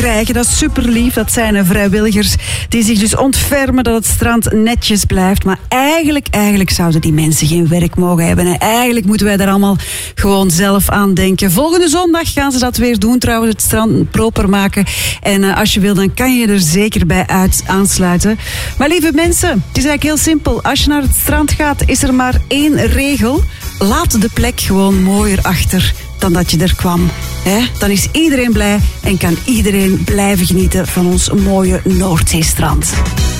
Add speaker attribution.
Speaker 1: krijgen. Dat is super lief. Dat zijn vrijwilligers die zich dus ontfermen dat het strand netjes blijft. Maar eigenlijk zouden die mensen geen werk mogen hebben. En eigenlijk moeten wij daar allemaal gewoon zelf aan denken. Volgende zondag gaan ze dat weer doen. Trouwens, het strand proper maken. En als je wil, dan kan je er zeker bij aansluiten. Maar lieve mensen, het is eigenlijk heel simpel. Als je naar het strand gaat, is er maar één regel. Laat de plek gewoon mooier achter dan dat je er kwam. Dan is iedereen blij en kan iedereen blijven genieten van ons mooie Noordzeestrand.